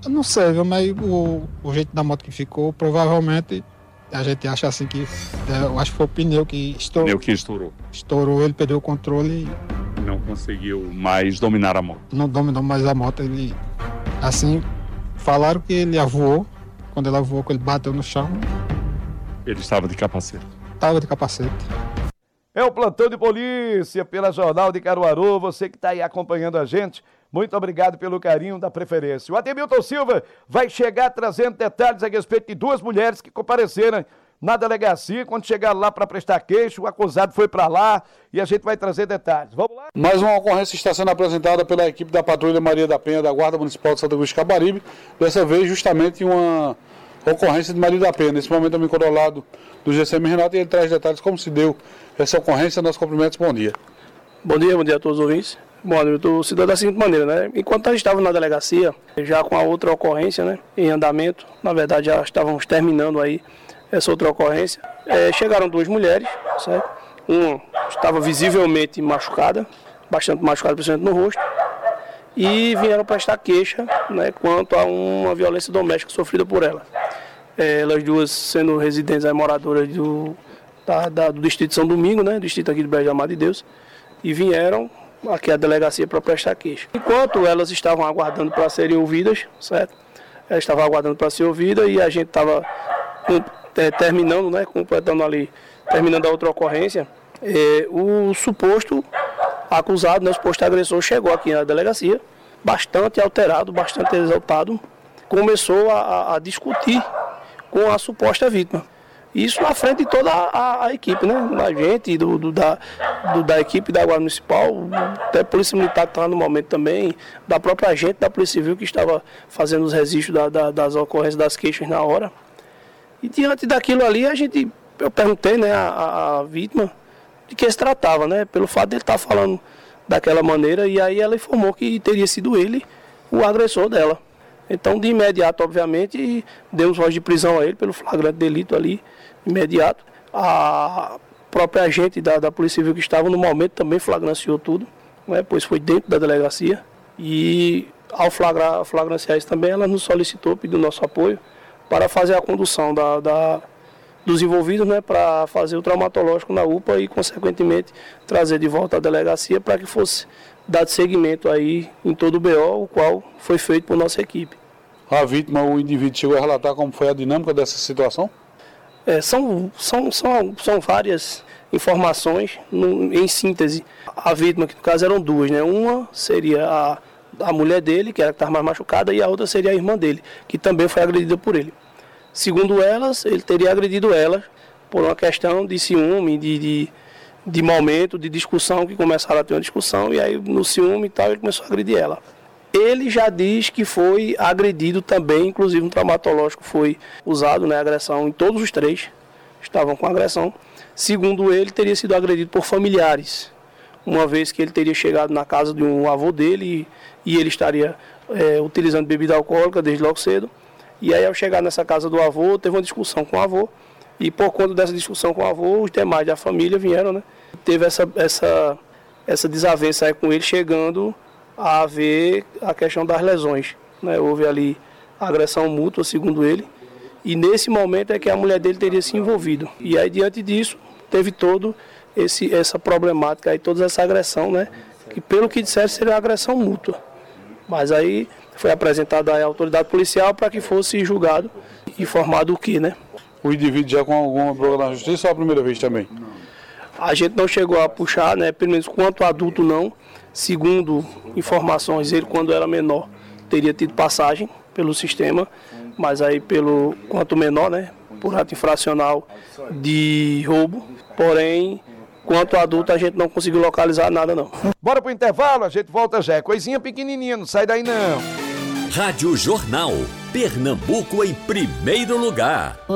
Eu não sei, viu, mas o jeito da moto que ficou, provavelmente a gente acha assim que, eu acho que foi o pneu que estourou. Pneu que estourou. Estourou, ele perdeu o controle e Não conseguiu mais dominar a moto. não dominou mais a moto. Ele, assim, falaram que ele voou. Quando ela voou, que ele bateu no chão, Ele estava de capacete. tava de capacete. É o plantão de polícia pela Jornal de Caruaru. Você que está aí acompanhando a gente, muito obrigado pelo carinho da preferência. O Ademilton Silva vai chegar trazendo detalhes a respeito de duas mulheres que compareceram na delegacia. Quando chegaram lá para prestar queixa, o acusado foi para lá e a gente vai trazer detalhes. Vamos lá? Mais uma ocorrência está sendo apresentada pela equipe da Patrulha Maria da Penha da Guarda Municipal de Santa Cruz de Caparibe. Dessa vez, justamente uma ocorrência de Maria da Penha. Nesse momento, também controlado do GCM Renato, e ele traz detalhes como se deu essa ocorrência. Nossos cumprimentos, bom dia. Bom dia a todos os ouvintes. Bom, eu se deu da seguinte maneira, né? Enquanto a gente estava na delegacia, já com a outra ocorrência, né, em andamento, na verdade já estávamos terminando aí essa outra ocorrência, chegaram duas mulheres, certo? Uma estava visivelmente machucada, bastante machucada, principalmente no rosto, e vieram prestar queixa, né, quanto a uma violência doméstica sofrida por ela. Elas duas sendo residentes aí, moradoras do distrito de São Domingo, né, distrito aqui de Brejo Amado de Deus, e vieram aqui à delegacia para prestar queixa. Enquanto elas estavam aguardando para serem ouvidas, certo? Elas estavam aguardando para ser ouvida e a gente estava terminando, né, completando ali, terminando a outra ocorrência, o suposto acusado, né, o suposto agressor chegou aqui na delegacia, bastante alterado, bastante exaltado, começou a discutir com a suposta vítima. Isso na frente de toda a equipe, né? A gente, da equipe da Guarda Municipal, até a Polícia Militar que estava no momento também, da própria gente da Polícia Civil que estava fazendo os registros das ocorrências, das queixas na hora. E diante daquilo ali, eu perguntei, né, a vítima de que se tratava, né? Pelo fato de ele estar falando daquela maneira, e aí ela informou que teria sido ele o agressor dela. Então, de imediato, obviamente, demos voz de prisão a ele pelo flagrante delito ali, imediato. A própria agente da Polícia Civil que estava no momento também flagranciou tudo, né, pois foi dentro da delegacia. E ao flagranciar isso também, ela nos solicitou, pediu nosso apoio para fazer a condução dos envolvidos, né, para fazer o traumatológico na UPA e, consequentemente, trazer de volta à delegacia para que fosse dado seguimento aí em todo o BO, o qual foi feito por nossa equipe. A vítima, o indivíduo, chegou a relatar como foi a dinâmica dessa situação? São várias informações, em síntese. A vítima, que no caso eram duas, né? Uma seria a mulher dele, que era que estava mais machucada, e a outra seria a irmã dele, que também foi agredida por ele. Segundo elas, ele teria agredido ela por uma questão de ciúme, de momento, de discussão, que começaram a ter uma discussão, e aí no ciúme e tal, ele começou a agredir ela. Ele já diz que foi agredido também, inclusive um traumatológico foi usado, né, agressão em todos os três, estavam com agressão. Segundo ele, teria sido agredido por familiares, uma vez que ele teria chegado na casa de um avô dele e ele estaria utilizando bebida alcoólica desde logo cedo. E aí, ao chegar nessa casa do avô, teve uma discussão com o avô, e por conta dessa discussão com o avô, os demais da família vieram, né? Teve essa desavença aí com ele, chegando a haver a questão das lesões, né? Houve ali agressão mútua, segundo ele, e nesse momento é que a mulher dele teria se envolvido. E aí, diante disso, teve todo essa problemática aí, toda essa agressão, né? Que pelo que disseram seria uma agressão mútua. Mas aí foi apresentada à autoridade policial para que fosse julgado e informado o que, né? O indivíduo já com alguma prova na justiça ou a primeira vez também? A gente não chegou a puxar, né? Pelo menos quanto adulto não. Segundo informações, ele quando era menor teria tido passagem pelo sistema, mas aí quanto menor, né? Por ato infracional de roubo. Porém, quanto adulto a gente não conseguiu localizar nada não. Bora pro intervalo, a gente volta já. Coisinha pequenininha, não sai daí não. Rádio Jornal, Pernambuco em primeiro lugar.